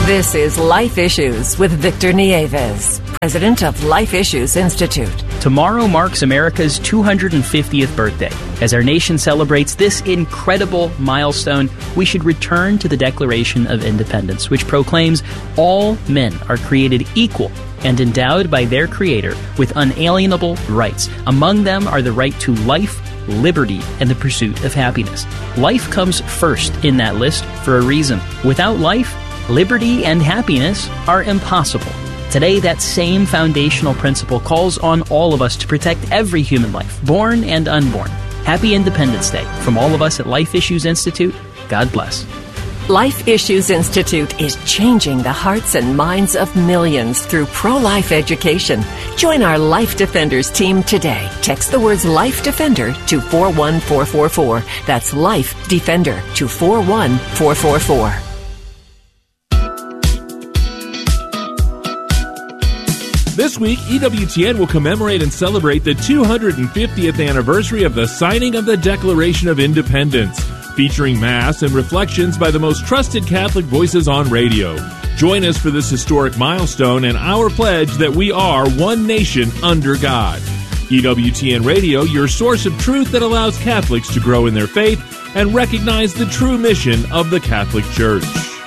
This is Life Issues with Victor Nieves, president of Life Issues Institute. Tomorrow marks America's 250th birthday. As our nation celebrates this incredible milestone, we should return to the Declaration of Independence, which proclaims all men are created equal and endowed by their Creator with unalienable rights. Among them are the right to life, liberty, and the pursuit of happiness. Life comes first in that list for a reason. Without life, liberty and happiness are impossible. Today, that same foundational principle calls on all of us to protect every human life, born and unborn. Happy Independence Day from all of us at Life Issues Institute. God bless. Life Issues Institute is changing the hearts and minds of millions through pro-life education. Join our Life Defenders team today. Text the words Life Defender to 41444. That's Life Defender to 41444. This week, EWTN will commemorate and celebrate the 250th anniversary of the signing of the Declaration of Independence, featuring Mass and reflections by the most trusted Catholic voices on radio. Join us for this historic milestone and our pledge that we are one nation under God. EWTN Radio, your source of truth that allows Catholics to grow in their faith and recognize the true mission of the Catholic Church.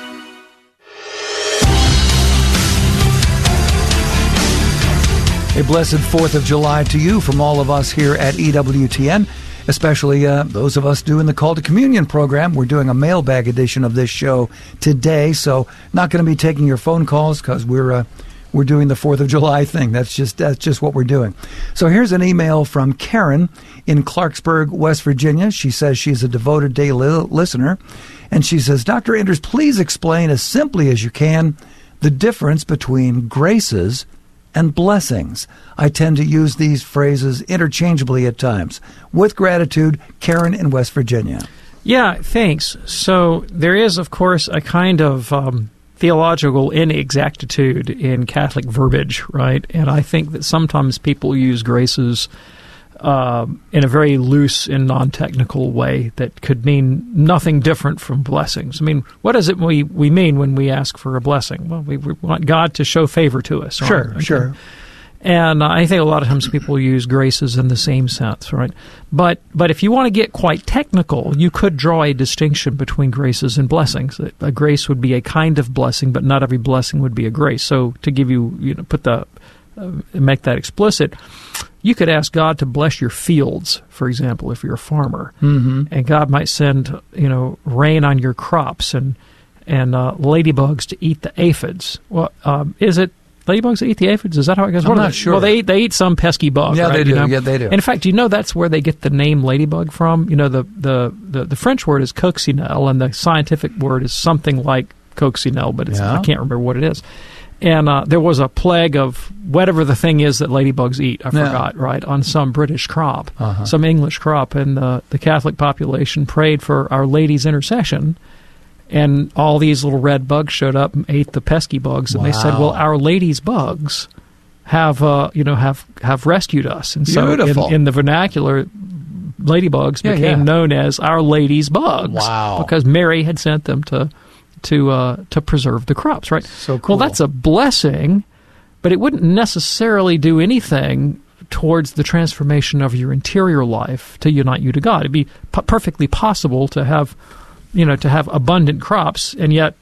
A blessed 4th of July to you from all of us here at EWTN, especially those of us doing the Call to Communion program. We're doing a mailbag edition of this show today, so not going to be taking your phone calls because we're doing the 4th of July thing. That's just what we're doing. So here's an email from Karen in Clarksburg, West Virginia. She says she's a devoted daily listener, and she says, Dr. Enders, please explain as simply as you can the difference between graces and blessings. I tend to use these phrases interchangeably at times. With gratitude, Karen in West Virginia. Yeah, thanks. So there is, of course, a kind of theological inexactitude in Catholic verbiage, right? And I think that sometimes people use graces in a very loose and non-technical way that could mean nothing different from blessings. I mean, what does it we mean when we ask for a blessing? Well, we want God to show favor to us. Right? Sure, okay. Sure. And I think a lot of times people use graces in the same sense, right? But if you want to get quite technical, you could draw a distinction between graces and blessings. A grace would be a kind of blessing, but not every blessing would be a grace. So to give you, make that explicit, you could ask God to bless your fields, for example, if you're a farmer, and God might send, rain on your crops and ladybugs to eat the aphids. Well, is it ladybugs that eat the aphids? Is that how it goes? I'm not sure. Well, they eat some pesky bug. Yeah, right? they do. Yeah, they do. And in fact, that's where they get the name ladybug from? The French word is coccinelle, and the scientific word is something like coccinelle, but I can't remember what it is. And there was a plague of whatever the thing is that ladybugs eat, I forgot, right, on some British crop, some English crop. And the Catholic population prayed for Our Lady's intercession, and all these little red bugs showed up and ate the pesky bugs. And they said, well, Our Lady's bugs have rescued us. And so in the vernacular, ladybugs became known as Our Lady's bugs. Wow. Because Mary had sent them to preserve the crops, right? So cool. Well, that's a blessing, but it wouldn't necessarily do anything towards the transformation of your interior life to unite you to God. It'd be perfectly possible to have abundant crops and yet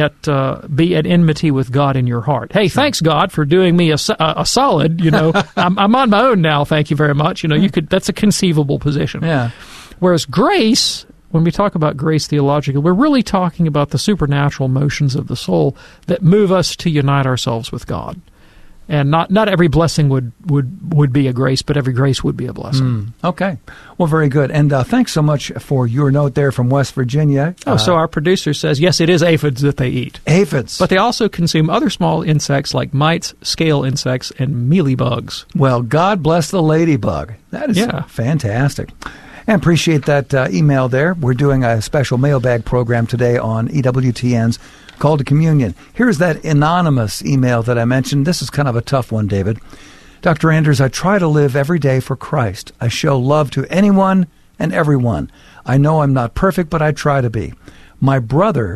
be at enmity with God in your heart. Hey, thanks God for doing me a solid. I'm on my own now. Thank you very much. That's a conceivable position. Yeah. Whereas grace, when we talk about grace theologically, we're really talking about the supernatural motions of the soul that move us to unite ourselves with God. And not every blessing would be a grace, but every grace would be a blessing. Okay. Well, very good. And thanks so much for your note there from West Virginia. So our producer says, yes, it is aphids that they eat. Aphids. But they also consume other small insects like mites, scale insects, and mealybugs. Well, God bless the ladybug. That is fantastic. And appreciate that email there. We're doing a special mailbag program today on EWTN's Call to Communion. Here's that anonymous email that I mentioned. This is kind of a tough one, David. Dr. Enders, I try to live every day for Christ. I show love to anyone and everyone. I know I'm not perfect, but I try to be. My brother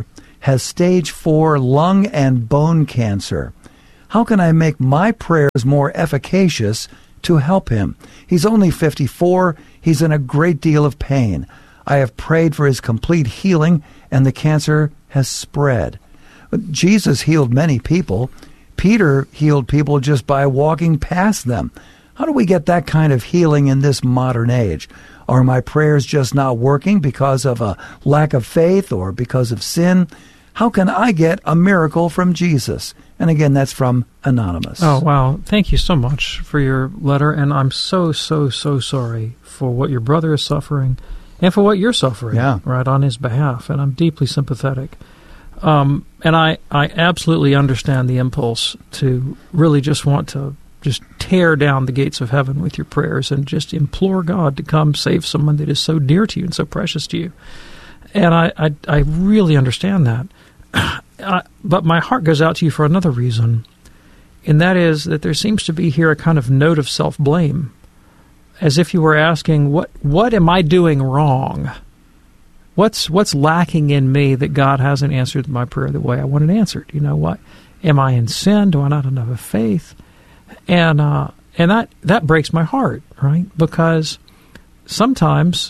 has stage 4 lung and bone cancer. How can I make my prayers more efficacious to help him? He's only 54. He's in a great deal of pain. I have prayed for his complete healing, and the cancer has spread. But Jesus healed many people. Peter healed people just by walking past them. How do we get that kind of healing in this modern age? Are my prayers just not working because of a lack of faith or because of sin? How can I get a miracle from Jesus? And again, that's from Anonymous. Oh, wow. Thank you so much for your letter, and I'm so sorry for what your brother is suffering and for what you're suffering, right, on his behalf, and I'm deeply sympathetic. And I absolutely understand the impulse to really just want to just tear down the gates of heaven with your prayers and just implore God to come save someone that is so dear to you and so precious to you. And I really understand that. But my heart goes out to you for another reason, and that is that there seems to be here a kind of note of self-blame, as if you were asking, what am I doing wrong? What's lacking in me that God hasn't answered my prayer the way I want it answered? You know what? Am I in sin? Do I not have enough faith? And that breaks my heart, right? Because sometimes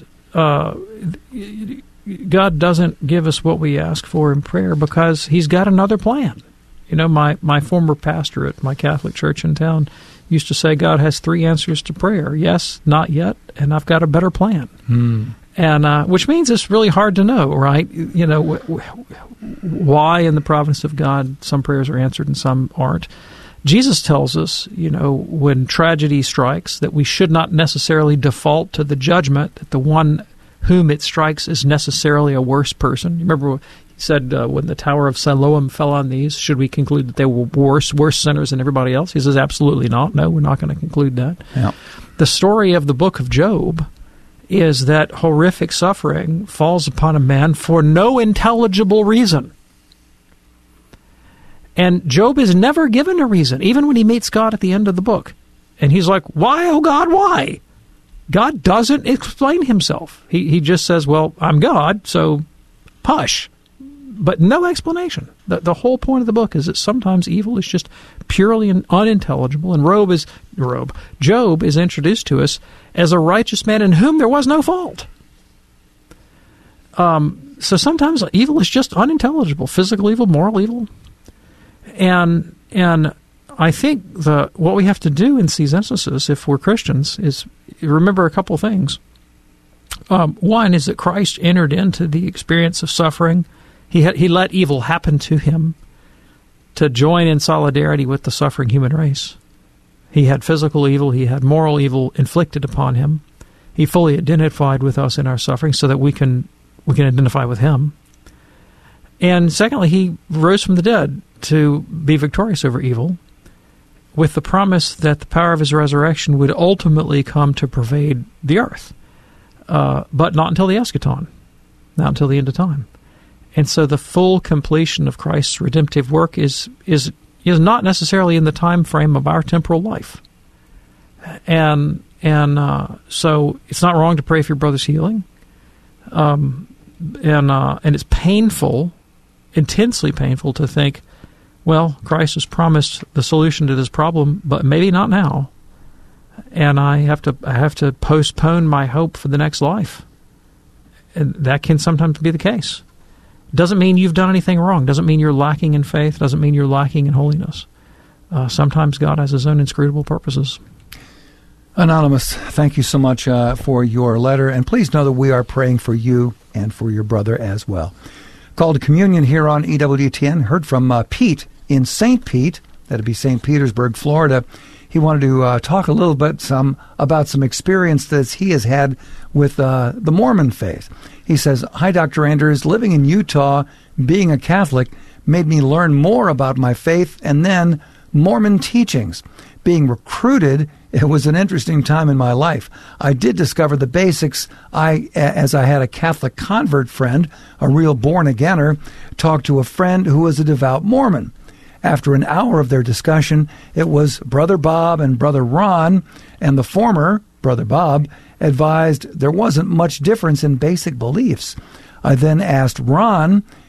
God doesn't give us what we ask for in prayer because He's got another plan. You know, my former pastor at my Catholic church in town used to say God has 3 answers to prayer: yes, not yet, and I've got a better plan. And which means it's really hard to know, right? You know, why in the providence of God some prayers are answered and some aren't. Jesus tells us, you know, when tragedy strikes, that we should not necessarily default to the judgment that the one whom it strikes is necessarily a worse person. You remember he said when the Tower of Siloam fell on these, should we conclude that they were worse sinners than everybody else? He says, absolutely not. No, we're not going to conclude that. Yeah. The story of the book of Job is that horrific suffering falls upon a man for no intelligible reason. And Job is never given a reason, even when he meets God at the end of the book. And he's like, why, oh God, why? God doesn't explain himself. He just says, well, I'm God, so hush. But no explanation. The whole point of the book is that sometimes evil is just purely unintelligible, and Job is introduced to us as a righteous man in whom there was no fault. So sometimes evil is just unintelligible, physical evil, moral evil. And I think what we have to do in these instances, if we're Christians, is remember a couple things. One is that Christ entered into the experience of suffering. He let evil happen to him to join in solidarity with the suffering human race. He had physical evil. He had moral evil inflicted upon him. He fully identified with us in our suffering so that we can identify with him. And secondly, he rose from the dead to be victorious over evil, with the promise that the power of his resurrection would ultimately come to pervade the earth, but not until the eschaton, not until the end of time. And so the full completion of Christ's redemptive work is not necessarily in the time frame of our temporal life. And so it's not wrong to pray for your brother's healing. And it's painful, intensely painful to think, well, Christ has promised the solution to this problem, but maybe not now. And I have to postpone my hope for the next life. And that can sometimes be the case. Doesn't mean you've done anything wrong. Doesn't mean you're lacking in faith. Doesn't mean you're lacking in holiness. Sometimes God has His own inscrutable purposes. Anonymous, thank you so much for your letter. And please know that we are praying for you and for your brother as well. Call to Communion here on EWTN. Heard from Pete in St. Pete. That'd be St. Petersburg, Florida. He wanted to talk a little bit about some experience that he has had with the Mormon faith. He says, hi, Dr. Anders. Living in Utah, being a Catholic, made me learn more about my faith and then Mormon teachings. Being recruited, it was an interesting time in my life. I did discover the basics as I had a Catholic convert friend, a real born-againer, talked to a friend who was a devout Mormon. After an hour of their discussion, it was Brother Bob and Brother Ron, and the former, Brother Bob, advised there wasn't much difference in basic beliefs. I then asked Ron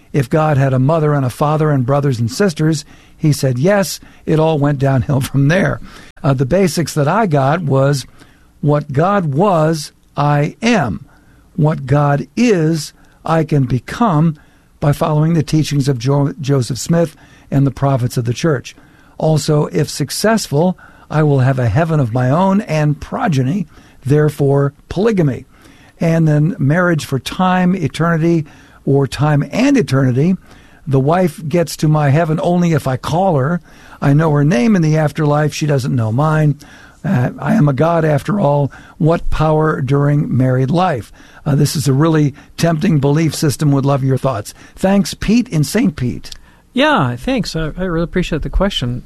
if God had a mother and a father and brothers and sisters. He said yes. It all went downhill from there. The basics that I got was what God was, I am. What God is, I can become by following the teachings of Joseph Smith and the prophets of the church. Also, if successful, I will have a heaven of my own and progeny, therefore polygamy. And then marriage for time, eternity, or time and eternity. The wife gets to my heaven only if I call her. I know her name in the afterlife. She doesn't know mine. I am a God after all. What power during married life? This is a really tempting belief system. Would love your thoughts. Thanks, Pete in St. Pete. Yeah, thanks. I really appreciate the question.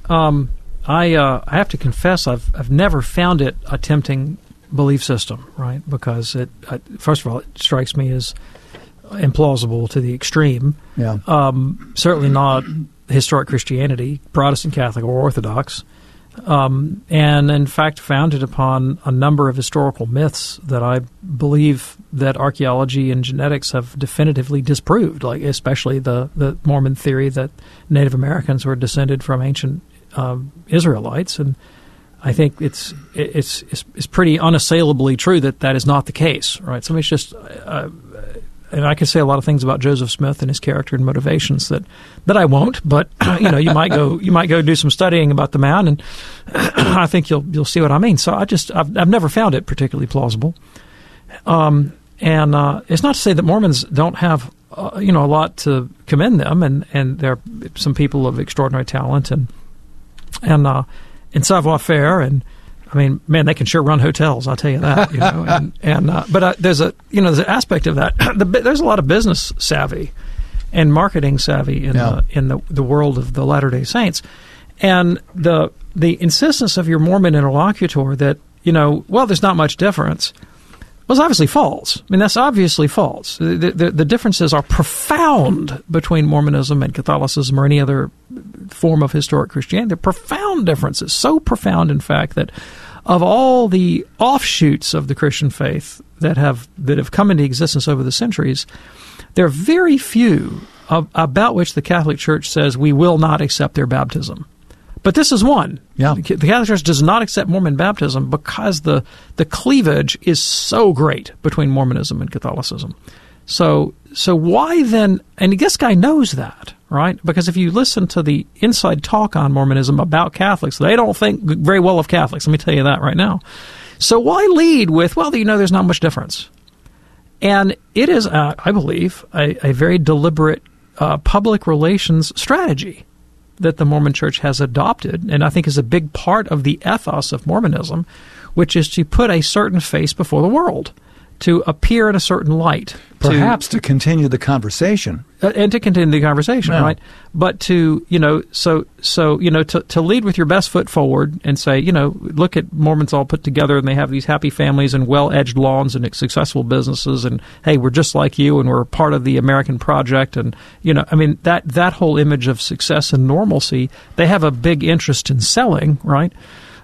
I have to confess I've never found it a tempting belief system, right? Because first of all, it strikes me as implausible to the extreme. Yeah. Certainly not historic Christianity, Protestant, Catholic, or Orthodox. And in fact founded upon a number of historical myths that I believe that archaeology and genetics have definitively disproved, like especially the Mormon theory that Native Americans were descended from ancient Israelites. And I think it's pretty unassailably true that is not the case, right? So it's just and I could say a lot of things about Joseph Smith and his character and motivations that I won't, but you might go do some studying about the man, and I think you'll see what I mean. So I've never found it particularly plausible. And it's not to say that Mormons don't have a lot to commend them, and they're some people of extraordinary talent and savoir-faire, and I mean, man, they can sure run hotels. I'll tell you that. But there's there's an aspect of that. There's a lot of business savvy and marketing savvy in the world of the Latter-day Saints, and the insistence of your Mormon interlocutor that there's not much difference was obviously false. I mean, that's obviously false. The differences are profound between Mormonism and Catholicism or any other form of historic Christianity. They're profound differences, so profound, in fact, that of all the offshoots of the Christian faith that have come into existence over the centuries, there are very few about which the Catholic Church says we will not accept their baptism. But this is one. Yeah. The Catholic Church does not accept Mormon baptism because the cleavage is so great between Mormonism and Catholicism. So why then? And this guy knows that, right? Because if you listen to the inside talk on Mormonism about Catholics, they don't think very well of Catholics. Let me tell you that right now. So why lead with, there's not much difference? And it is, I believe, a very deliberate public relations strategy that the Mormon Church has adopted, and I think is a big part of the ethos of Mormonism, which is to put a certain face before the world, to appear in a certain light. Perhaps to continue the conversation. And to continue the conversation, right? But to lead with your best foot forward and say, look at Mormons all put together and they have these happy families and well-edged lawns and successful businesses, and hey, we're just like you and we're part of the American project, and that whole image of success and normalcy, they have a big interest in selling, right?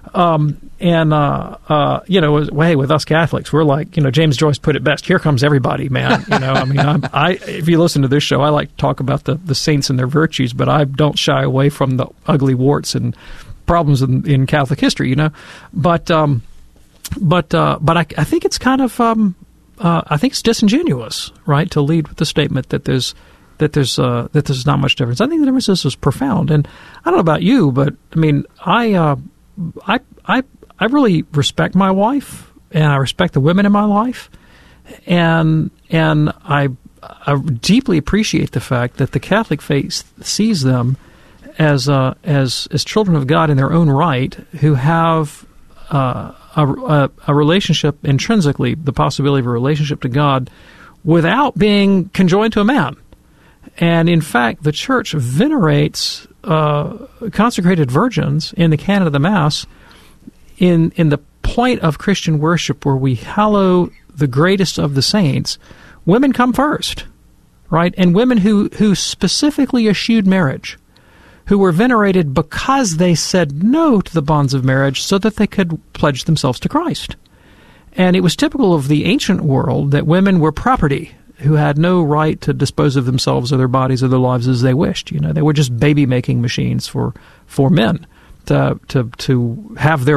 Hey, with us Catholics, we're like, James Joyce put it best. Here comes everybody, man. If you listen to this show, I like to talk about the saints and their virtues, but I don't shy away from the ugly warts and problems in Catholic history, But I think it's kind of, I think it's disingenuous, right, to lead with the statement that there's not much difference. I think the difference is profound, and I don't know about you, but I mean, I really respect my wife, and I respect the women in my life, and I deeply appreciate the fact that the Catholic faith sees them as children of God in their own right, who have a relationship intrinsically, the possibility of a relationship to God, without being conjoined to a man. And in fact, the Church venerates consecrated virgins in the canon of the Mass in the point of Christian worship where we hallow the greatest of the saints. Women come first, right? And women who specifically eschewed marriage, who were venerated because they said no to the bonds of marriage so that they could pledge themselves to Christ. And it was typical of the ancient world that women were property, who had no right to dispose of themselves or their bodies or their lives as they wished. They were just baby-making machines for men to have their